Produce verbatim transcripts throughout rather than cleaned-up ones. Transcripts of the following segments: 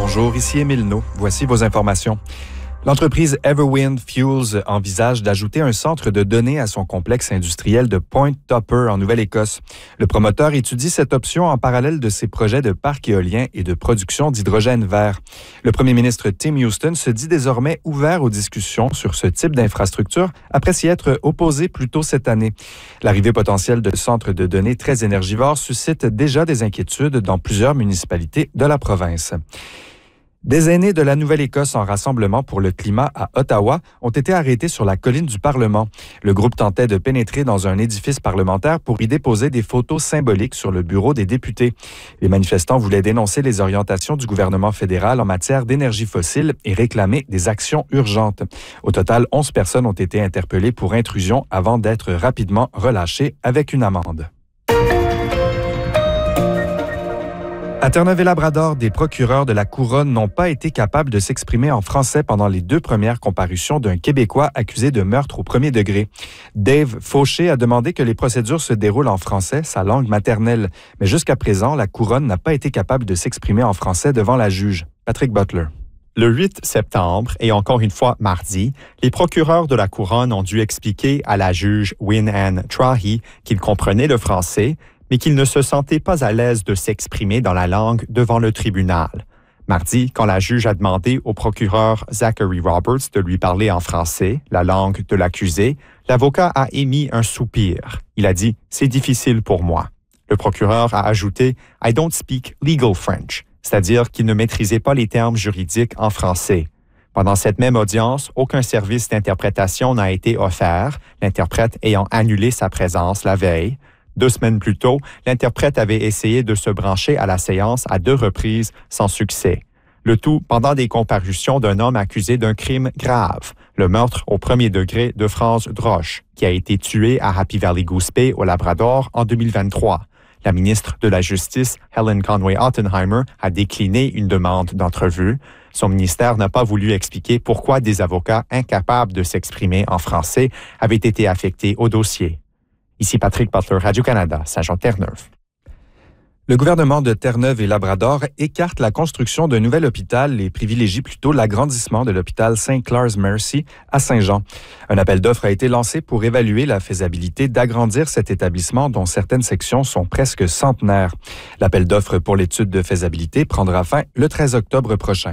Bonjour, ici Émile Naud. Voici vos informations. L'entreprise Everwind Fuels envisage d'ajouter un centre de données à son complexe industriel de Point Tupper en Nouvelle-Écosse. Le promoteur étudie cette option en parallèle de ses projets de parc éolien et de production d'hydrogène vert. Le premier ministre Tim Houston se dit désormais ouvert aux discussions sur ce type d'infrastructure après s'y être opposé plus tôt cette année. L'arrivée potentielle de centres de données très énergivores suscite déjà des inquiétudes dans plusieurs municipalités de la province. Des aînés de la Nouvelle-Écosse en rassemblement pour le climat à Ottawa ont été arrêtés sur la colline du Parlement. Le groupe tentait de pénétrer dans un édifice parlementaire pour y déposer des photos symboliques sur le bureau des députés. Les manifestants voulaient dénoncer les orientations du gouvernement fédéral en matière d'énergie fossile et réclamer des actions urgentes. Au total, onze personnes ont été interpellées pour intrusion avant d'être rapidement relâchées avec une amende. À Terre-Neuve-et-Labrador, des procureurs de la Couronne n'ont pas été capables de s'exprimer en français pendant les deux premières comparutions d'un Québécois accusé de meurtre au premier degré. Dave Fauché a demandé que les procédures se déroulent en français, sa langue maternelle. Mais jusqu'à présent, la Couronne n'a pas été capable de s'exprimer en français devant la juge. Patrick Butler. Le huit septembre et encore une fois mardi, les procureurs de la Couronne ont dû expliquer à la juge Win-Anne Trahi qu'ils comprenaient le français, mais qu'ils ne se sentaient pas à l'aise de s'exprimer dans la langue devant le tribunal. Mardi, quand la juge a demandé au procureur Zachary Roberts de lui parler en français, la langue de l'accusé, l'avocat a émis un soupir. Il a dit « C'est difficile pour moi ». Le procureur a ajouté « I don't speak legal French », c'est-à-dire qu'il ne maîtrisait pas les termes juridiques en français. Pendant cette même audience, aucun service d'interprétation n'a été offert, l'interprète ayant annulé sa présence la veille. Deux semaines plus tôt, l'interprète avait essayé de se brancher à la séance à deux reprises sans succès. Le tout pendant des comparutions d'un homme accusé d'un crime grave, le meurtre au premier degré de France Droche, qui a été tué à Happy Valley Goose Bay au Labrador en deux mille vingt-trois. La ministre de la Justice, Helen Conway-Ottenheimer, a décliné une demande d'entrevue. Son ministère n'a pas voulu expliquer pourquoi des avocats incapables de s'exprimer en français avaient été affectés au dossier. Ici Patrick Butler, Radio-Canada, Saint-Jean-Terre-Neuve. Le gouvernement de Terre-Neuve et Labrador écarte la construction d'un nouvel hôpital et privilégie plutôt l'agrandissement de l'hôpital Saint Clare's Mercy à Saint-Jean. Un appel d'offres a été lancé pour évaluer la faisabilité d'agrandir cet établissement dont certaines sections sont presque centenaires. L'appel d'offres pour l'étude de faisabilité prendra fin le treize octobre prochain.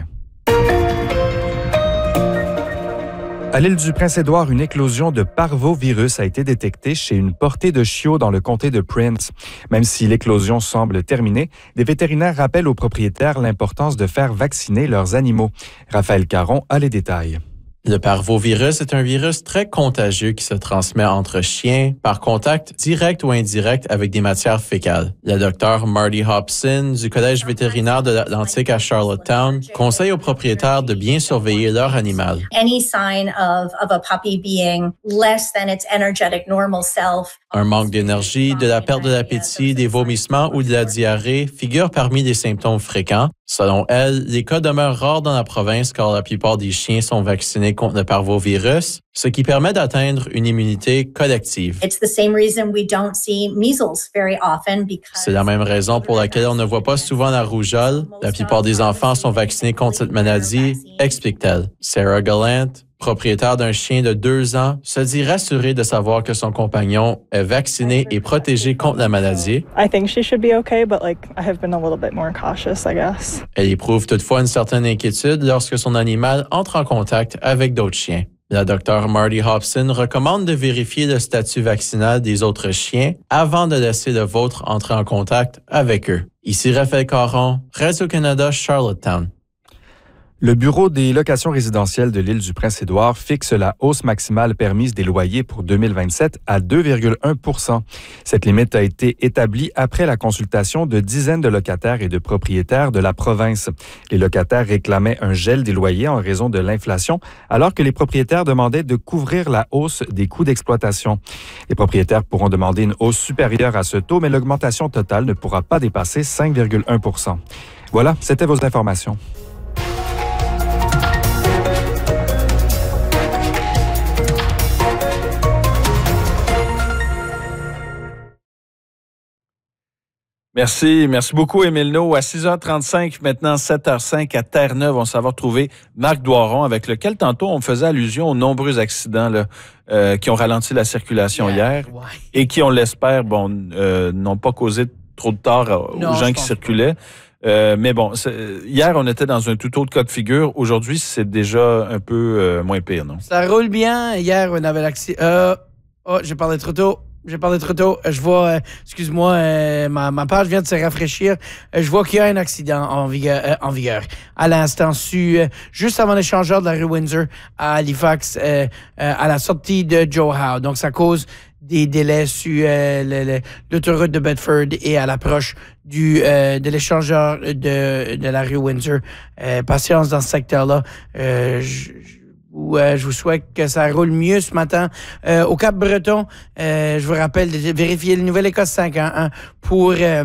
À l'île du Prince-Édouard, une éclosion de parvovirus a été détectée chez une portée de chiots dans le comté de Prince. Même si l'éclosion semble terminée, des vétérinaires rappellent aux propriétaires l'importance de faire vacciner leurs animaux. Raphaël Caron a les détails. Le parvovirus est un virus très contagieux qui se transmet entre chiens par contact direct ou indirect avec des matières fécales. Le docteur Marty Hobson du Collège vétérinaire de l'Atlantique à Charlottetown conseille aux propriétaires de bien surveiller leur animal. Any sign of, of a puppy being less than its energetic normal self. Un manque d'énergie, de la perte de l'appétit, des vomissements ou de la diarrhée figurent parmi les symptômes fréquents. Selon elle, les cas demeurent rares dans la province car la plupart des chiens sont vaccinés contre le parvovirus, ce qui permet d'atteindre une immunité collective. It's the same reason we don't see measles very often because C'est la même raison pour laquelle on ne voit pas souvent la rougeole. La plupart des enfants sont vaccinés contre cette maladie, explique-t-elle. Sarah Gallant, propriétaire d'un chien de deux ans, se dit rassurée de savoir que son compagnon est vacciné et protégé contre la maladie. I think she should be okay, but like I have been a little bit more cautious, I guess. Elle éprouve toutefois une certaine inquiétude lorsque son animal entre en contact avec d'autres chiens. La docteure Marty Hobson recommande de vérifier le statut vaccinal des autres chiens avant de laisser le vôtre entrer en contact avec eux. Ici Raphaël Caron, Radio-Canada, Charlottetown. Le Bureau des locations résidentielles de l'île du Prince-Édouard fixe la hausse maximale permise des loyers pour deux mille vingt-sept à deux virgule un pour cent. Cette limite a été établie après la consultation de dizaines de locataires et de propriétaires de la province. Les locataires réclamaient un gel des loyers en raison de l'inflation, alors que les propriétaires demandaient de couvrir la hausse des coûts d'exploitation. Les propriétaires pourront demander une hausse supérieure à ce taux, mais l'augmentation totale ne pourra pas dépasser cinq virgule un pour cent. Voilà, c'était vos informations. Merci, merci beaucoup, Émile No. À six heures trente-cinq, maintenant sept heures cinq à Terre-Neuve, on s'en va retrouver Marc Doiron, avec lequel tantôt on faisait allusion aux nombreux accidents là, euh, qui ont ralenti la circulation yeah, hier ouais. et qui, on l'espère, bon, euh, n'ont pas causé trop de tort aux non, gens qui circulaient. Euh, mais bon, hier, on était dans un tout autre cas de figure. Aujourd'hui, c'est déjà un peu euh, moins pire, non? Ça roule bien. Hier, on avait l'accident. Euh, oh, j'ai parlé trop tôt. J'ai parlé trop tôt. Je vois, euh, excuse-moi, euh, ma, ma page vient de se rafraîchir. Euh, je vois qu'il y a un accident en vigueur, euh, en vigueur. À l'instant, su, euh, juste avant l'échangeur de la rue Windsor à Halifax, euh, euh, à la sortie de Joe Howe. Donc, ça cause des délais sur euh, le, le, l'autoroute de Bedford et à l'approche du euh, de l'échangeur de, de la rue Windsor. Euh, patience dans ce secteur-là. Euh, je, Où, euh, je vous souhaite que ça roule mieux ce matin. Euh, au Cap-Breton, euh, je vous rappelle de vérifier le Nouvelle-Écosse cinq un un pour, euh,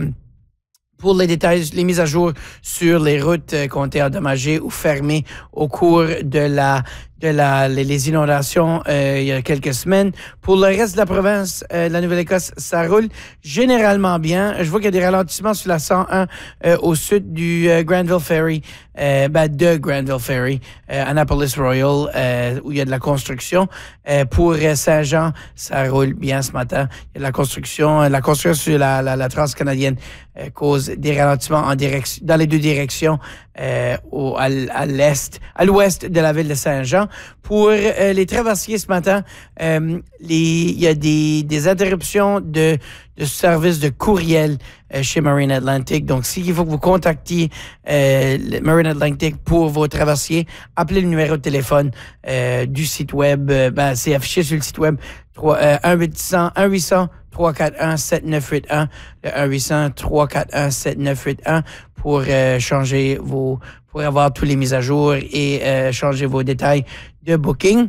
pour les détails, les mises à jour sur les routes euh, qui ont été endommagées ou fermées au cours de la de la, les, les inondations euh, il y a quelques semaines. Pour le reste de la province, euh, la Nouvelle-Écosse, ça roule généralement bien. Je vois qu'il y a des ralentissements sur la cent un euh, au sud du euh, Granville Ferry, euh, ben, de Granville Ferry, euh, Annapolis Royal, euh, où il y a de la construction. Euh, pour euh, Saint-Jean, ça roule bien ce matin. Il y a de la construction. Euh, la construction sur la, la, la Transcanadienne euh, cause des ralentissements en direction, dans les deux directions, euh, au, à, à l'est, à l'ouest de la ville de Saint-Jean. Pour euh, les traversiers ce matin, euh, les, il y a des, des interruptions de, de services de courriel euh, chez Marine Atlantic. Donc, s'il faut que vous contactiez euh, Marine Atlantic pour vos traversiers, appelez le numéro de téléphone euh, du site web. Euh, ben, c'est affiché sur le site web un huit zéro zéro, trois quatre un, sept neuf huit un, le un huit zéro zéro, trois quatre un, sept neuf huit un pour euh, changer vos, pour avoir tous les mises à jour et euh, changer vos détails de booking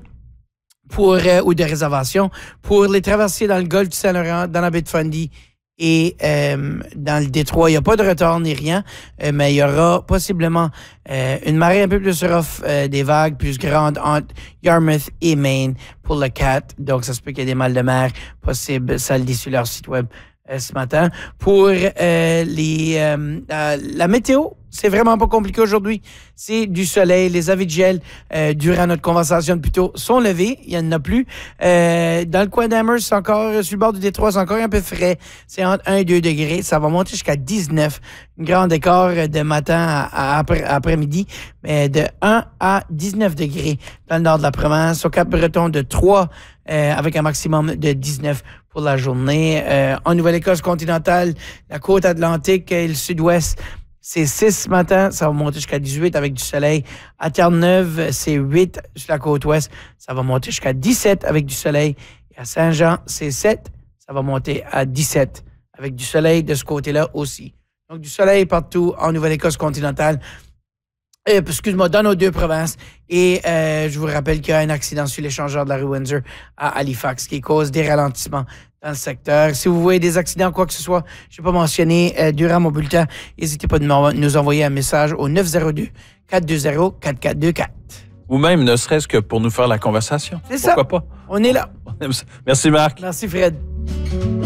pour euh, ou de réservation. Pour les traversiers dans le golfe du Saint-Laurent, dans la baie de Fundy et euh, dans le Détroit, il n'y a pas de retard ni rien, euh, mais il y aura possiblement euh, une marée un peu plus rough, euh, des vagues plus grandes entre Yarmouth et Maine pour le quatre. Donc, ça se peut qu'il y ait des mal de mer possibles. Ça le dit sur leur site web euh, ce matin. Pour euh, les euh, euh, la météo, c'est vraiment pas compliqué aujourd'hui. C'est du soleil. Les avis de gel, euh, durant notre conversation de plus tôt, sont levés. Il n'y en a plus. Euh, dans le coin d'Amherst, c'est encore, sur le bord du Détroit, c'est encore un peu frais. C'est entre un et deux degrés. Ça va monter jusqu'à dix-neuf. Un grand écart de matin à, à après, après-midi, mais de un à dix-neuf degrés dans le nord de la province. Au Cap-Breton, de trois, euh, avec un maximum de dix-neuf pour la journée. Euh, en Nouvelle-Écosse continentale, la côte atlantique et le sud-ouest, c'est six ce matin, ça va monter jusqu'à dix-huit avec du soleil. À Terre-Neuve, c'est huit sur la côte ouest, ça va monter jusqu'à dix-sept avec du soleil. Et à Saint-Jean, c'est sept, ça va monter à dix-sept avec du soleil de ce côté-là aussi. Donc, du soleil partout en Nouvelle-Écosse continentale. Euh, excuse-moi, dans nos deux provinces. Et euh, je vous rappelle qu'il y a un accident sur l'échangeur de la rue Windsor à Halifax qui cause des ralentissements dans le secteur. Si vous voyez des accidents, quoi que ce soit, je n'ai pas mentionné euh, durant mon bulletin, n'hésitez pas de nous envoyer un message au neuf zéro deux, quatre deux zéro, quatre quatre deux quatre. Ou même, ne serait-ce que pour nous faire la conversation. C'est ça. Pourquoi pas? On est là. Merci, Marc. Merci, Fred.